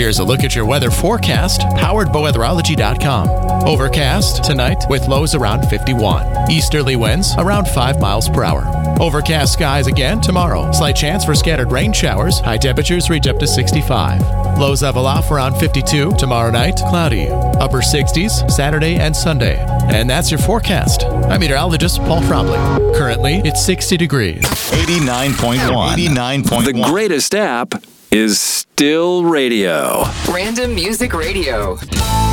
Here's a look at your weather forecast, powered by weatherology.com. Overcast tonight with lows around 51. Easterly winds around 5 miles per hour. Overcast skies again tomorrow. Slight chance for scattered rain showers. High temperatures reach up to 65. Lows level off around 52. Tomorrow night, cloudy. Upper 60s Saturday and Sunday. And that's your forecast. I'm meteorologist Paul Trombley. Currently, it's 60 degrees. 89.1. 89.1. The greatest app is still radio. Random Music Radio.